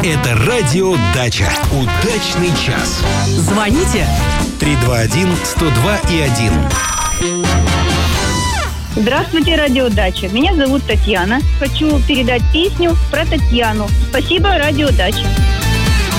Это радио «Дача». Удачный час. Звоните 321-102-1. Здравствуйте, радио «Дача». Меня зовут Татьяна. Хочу передать песню про Татьяну. Спасибо, радио «Дача».